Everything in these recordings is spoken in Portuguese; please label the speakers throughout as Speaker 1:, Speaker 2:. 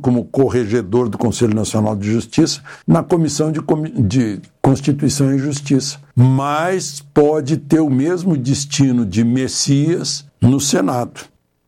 Speaker 1: como corregedor do Conselho Nacional de Justiça na Comissão de Constituição e Justiça, mas pode ter o mesmo destino de Messias no Senado.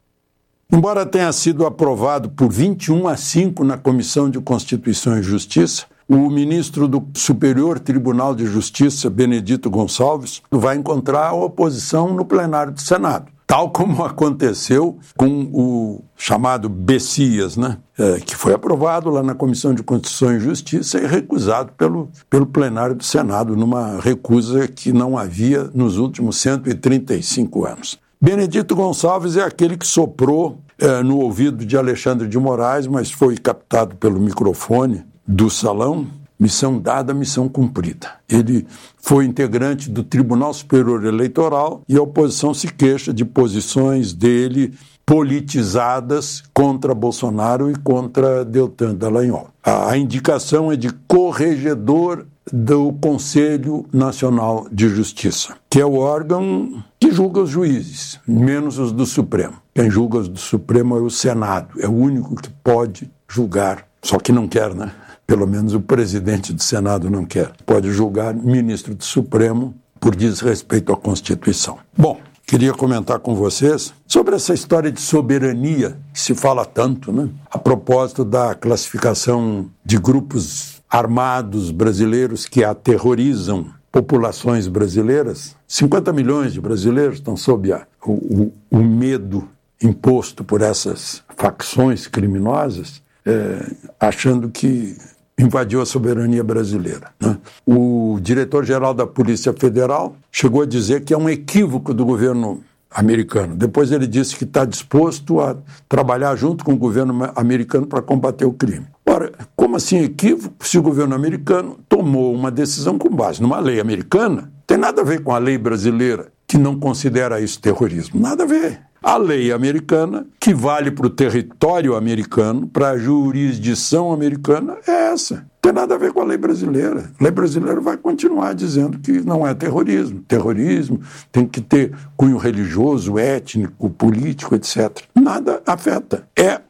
Speaker 1: Embora tenha sido aprovado por 21-5 na Comissão de Constituição e Justiça, o ministro do Superior Tribunal de Justiça, Benedito Gonçalves, vai encontrar oposição no plenário do Senado, tal como aconteceu com o chamado Messias, que foi aprovado lá na Comissão de Constituição e Justiça e recusado pelo plenário do Senado, numa recusa que não havia nos últimos 135 anos. Benedito Gonçalves é aquele que soprou no ouvido de Alexandre de Moraes, mas foi captado pelo microfone do salão. Missão dada, missão cumprida. Ele foi integrante do Tribunal Superior Eleitoral e a oposição se queixa de posições dele politizadas contra Bolsonaro e contra Deltan Dallagnol. A indicação é de corregedor do Conselho Nacional de Justiça, que é o órgão que julga os juízes, menos os do Supremo. Quem julga os do Supremo é o Senado, é o único que pode julgar, só que não quer, Pelo menos o presidente do Senado não quer. Pode julgar ministro do Supremo por desrespeito à Constituição. Bom, queria comentar com vocês sobre essa história de soberania que se fala tanto, a propósito da classificação de grupos armados brasileiros que aterrorizam populações brasileiras. 50 milhões de brasileiros estão sob o medo imposto por essas facções criminosas, achando que invadiu a soberania brasileira. O diretor-geral da Polícia Federal chegou a dizer que é um equívoco do governo americano. Depois ele disse que está disposto a trabalhar junto com o governo americano para combater o crime. Ora, como assim equívoco se o governo americano tomou uma decisão com base numa lei americana? Tem nada a ver com a lei brasileira, que não considera isso terrorismo. Nada a ver. A lei americana, que vale para o território americano, para a jurisdição americana, é essa. Não tem nada a ver com a lei brasileira. A lei brasileira vai continuar dizendo que não é terrorismo. Terrorismo tem que ter cunho religioso, étnico, político, etc. Nada afeta.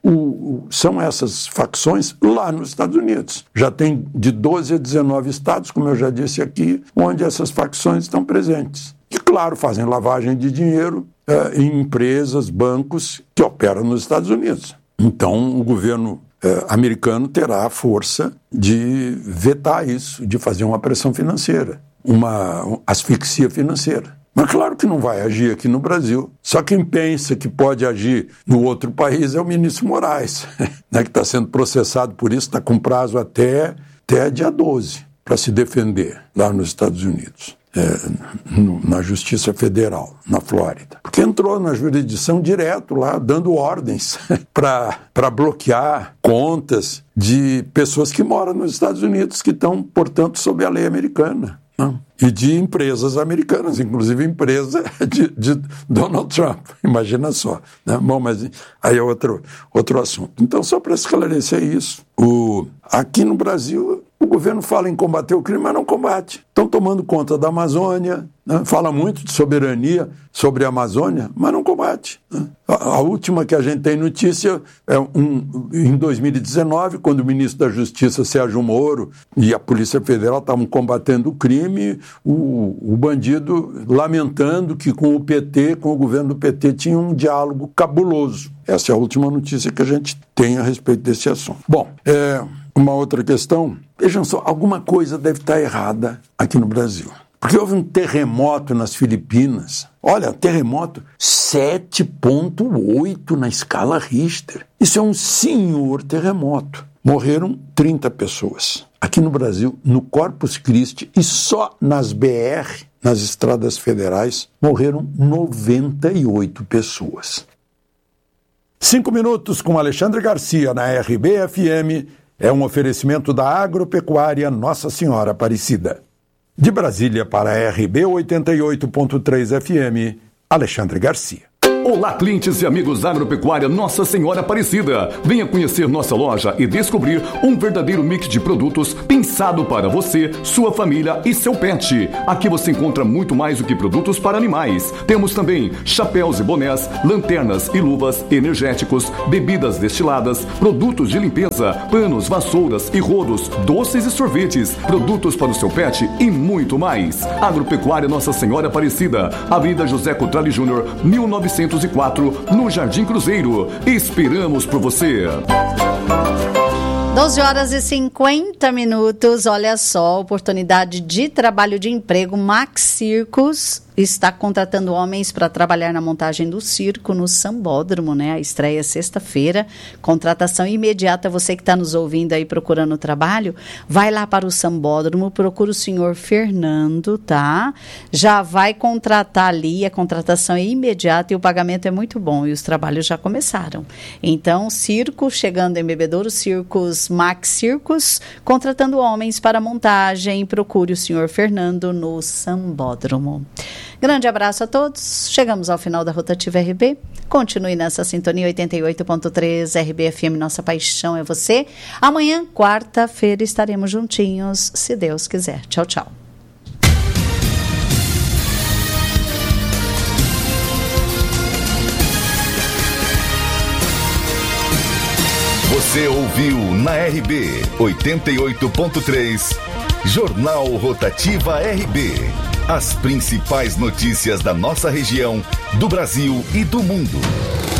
Speaker 1: São essas facções lá nos Estados Unidos. Já tem de 12 a 19 estados, como eu já disse aqui, onde essas facções estão presentes. E, claro, fazem lavagem de dinheiro em empresas, bancos que operam nos Estados Unidos. Então, o governo americano terá a força de vetar isso, de fazer uma pressão financeira, uma asfixia financeira. Mas claro que não vai agir aqui no Brasil. Só quem pensa que pode agir no outro país é o ministro Moraes, que está sendo processado por isso, está com prazo até dia 12 para se defender lá nos Estados Unidos. Na Justiça Federal, na Flórida. Porque entrou na jurisdição direto lá, dando ordens para bloquear contas de pessoas que moram nos Estados Unidos, que estão, portanto, sob a lei americana. E de empresas americanas, inclusive empresa de Donald Trump, imagina só. Bom, mas aí é outro assunto. Então, só para esclarecer isso, aqui no Brasil, o governo fala em combater o crime, mas não combate. Estão tomando conta da Amazônia, fala muito de soberania sobre a Amazônia, mas não combate. A última que a gente tem notícia é em 2019, quando o ministro da Justiça, Sérgio Moro, e a Polícia Federal estavam combatendo o crime, o bandido lamentando que com o PT, com o governo do PT, tinha um diálogo cabuloso. Essa é a última notícia que a gente tem a respeito desse assunto. Bom, uma outra questão, vejam só, alguma coisa deve estar errada aqui no Brasil. Porque houve um terremoto nas Filipinas. Olha, terremoto 7,8 na escala Richter. Isso é um senhor terremoto. Morreram 30 pessoas. Aqui no Brasil, no Corpus Christi e só nas BR, nas estradas federais, morreram 98 pessoas. 5 minutos com Alexandre Garcia na RBFM é um oferecimento da Agropecuária Nossa Senhora Aparecida. De Brasília para a RB 88.3 FM, Alexandre Garcia.
Speaker 2: Olá, clientes e amigos da Agropecuária Nossa Senhora Aparecida. Venha conhecer nossa loja e descobrir um verdadeiro mix de produtos pensado para você, sua família e seu pet. Aqui você encontra muito mais do que produtos para animais. Temos também chapéus e bonés, lanternas e luvas, energéticos, bebidas destiladas, produtos de limpeza, panos, vassouras e rodos, doces e sorvetes, produtos para o seu pet e muito mais. Agropecuária Nossa Senhora Aparecida, Avenida José Cotrali Júnior, 1904, no Jardim Cruzeiro. Esperamos por você.
Speaker 3: 12 horas e 50 minutos. Olha só, oportunidade de trabalho de emprego. Max Circos está contratando homens para trabalhar na montagem do circo no Sambódromo, né? A estreia é sexta-feira. Contratação imediata. Você que está nos ouvindo aí procurando trabalho, vai lá para o Sambódromo, procura o senhor Fernando, tá? Já vai contratar ali, a contratação é imediata e o pagamento é muito bom e os trabalhos já começaram. Então, circo chegando em Bebedouro, Circos Max Circos, contratando homens para montagem. Procure o senhor Fernando no Sambódromo. Grande abraço a todos. Chegamos ao final da Rotativa RB. Continue nessa sintonia 88.3 RB FM. Nossa paixão é você. Amanhã, quarta-feira, estaremos juntinhos, se Deus quiser. Tchau, tchau.
Speaker 4: Você ouviu na RB 88.3 Jornal Rotativa RB. As principais notícias da nossa região, do Brasil e do mundo.